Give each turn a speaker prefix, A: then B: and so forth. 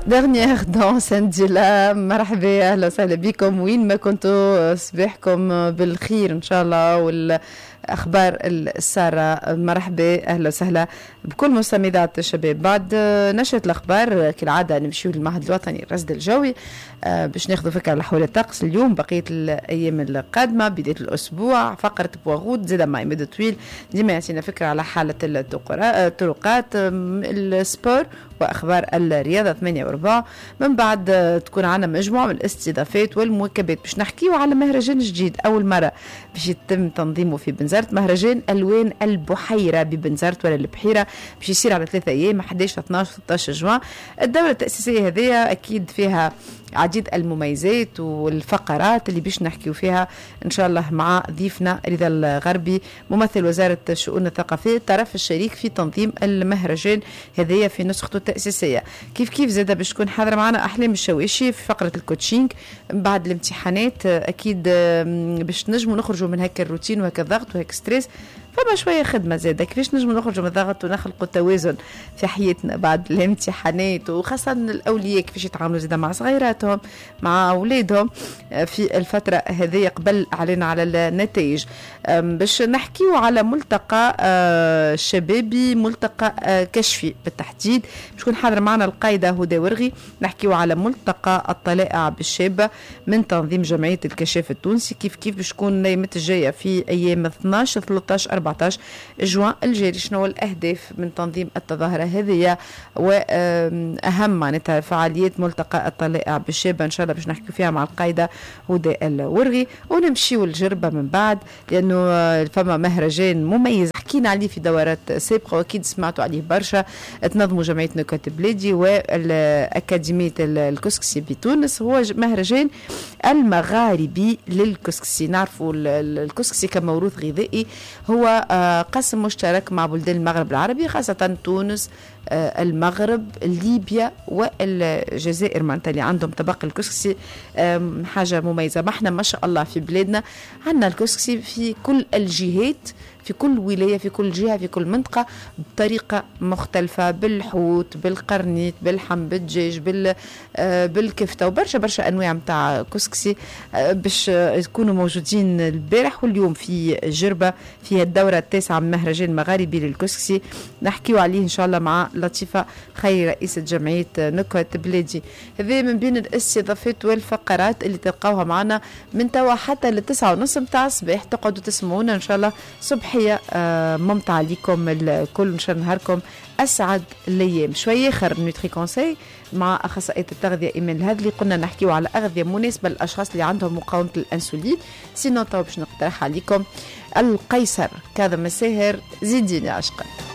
A: دغنيغ دون سنديلا. مرحبا، اهلا وسهلا بكم وين ما كنتوا، صباحكم بالخير ان شاء الله والاخبار الساره. مرحبا اهلا وسهلا بكل مستمعات الشباب. بعد نشره الاخبار كالعاده نمشيو للمعهد الوطني الرصد الجوي باش ناخذ فكره على حول الطقس اليوم، بقيه الايام القادمه، بدايه الاسبوع، فقره بواغوت زاد مع مدى طويل ديما يعطينا فكره على حاله الطرقات، السبور واخبار الرياضه 8 و4. من بعد تكون عندنا مجموعه من الاستضافات والمواكبات باش نحكيو على مهرجان جديد اول مره باش يتم تنظيمه في بنزرت، مهرجان الوان البحيره ببنزرت ولا البحيره، باش يصير على 3 ايام 11 12 13 جوان. الدوره التاسيسيه هذه اكيد فيها عديد المميزات والفقرات اللي باش نحكيو فيها ان شاء الله مع ضيفنا رضا الغربي ممثل وزاره الشؤون الثقافيه، الطرف الشريك في تنظيم المهرجان هذه في نسخته التاسيسيه. كيف زاد باش تكون حاضره معنا احلام الشواشي في فقره الكوتشينج بعد الامتحانات، اكيد باش نجموا نخرجوا من هيك الروتين وهيك الضغط وهيك ستريس، فما شويه خدمه زاده كيفاش نجموا نخرجوا من الضغط ونخلقوا توازن في حياتنا بعد الامتحانات، وخاصه الاولياء كيفاش يتعاملوا زاده مع صغيراتهم مع اولادهم في الفتره هذه قبل اعلان على النتائج. باش نحكيو على ملتقى شبابي، ملتقى كشفي بالتحديد، باش تكون حاضر معنا القايده هدى ورغي. نحكيو على ملتقى الطلائع بالشابه من تنظيم جمعيه الكشاف التونسي، كيف باش تكون الايامات الجايه في ايام 12 13 14 جوان الجاري. شنو الاهداف من تنظيم التظاهره هذه واهم معناتها فعاليات ملتقى الطلائع بالشابه ان شاء الله باش نحكي فيها مع القايده هدى الورغي. ونمشيو للجربه من بعد لانه فما مهرجان مميز حكينا عليه في دورات سابقه واكيد سمعتوا عليه برشا، تنظموا جمعيه نكات بلادي والاكاديميه الكسكسي بتونس. هو مهرجان المغاربي للكسكسي. نعرفوا الكسكسي كموروث غذائي هو قسم مشترك مع بلدان المغرب العربي، خاصة تونس، المغرب، ليبيا والجزائر، معناتها اللي عندهم طبق الكسكسي حاجة مميزة. ما احنا ما شاء الله في بلادنا عندنا الكسكسي في كل الجهات، في كل ولاية، في كل جهة، في كل منطقة بطريقة مختلفة، بالحوت، بالقرنيت، بالحم، بالدجاج، بالكفتة، وبرشا أنواع متاع كسكسي باش يكونوا موجودين البارح واليوم في جربة في الدورة التاسعة من مهرجان المغاربي للكسكسي. نحكيو عليه إن شاء الله مع لطيفة خير رئيسة جمعية نكهة بلادي. هذه من بين الاستضافات والفقرات اللي تلقاوها معنا من توا حتى ل9:30 متاع الصباح. تقعدوا تسمعونا إن شاء الله صبحية ممتعة لكم الكل، إن شاء الله نهاركم أسعد الأيام. شوية آخر نوتري كونساي مع أخصائية التغذية إيمان الهذلي، قلنا نحكيو على أغذية مناسبة للأشخاص اللي عندهم مقاومة الأنسولين. سينو طو باش نقترح عليكم القيصر كاظم الساهر زيديني عشقا.